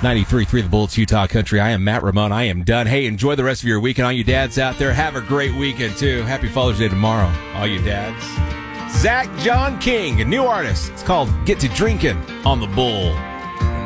93.3 The Bullets, Utah Country. I am Matt Ramone. I am done. Hey, enjoy the rest of your weekend. All you dads out there, have a great weekend, too. Happy Father's Day tomorrow, all you dads. Zach John King, a new artist. It's called Get to Drinking on the Bull.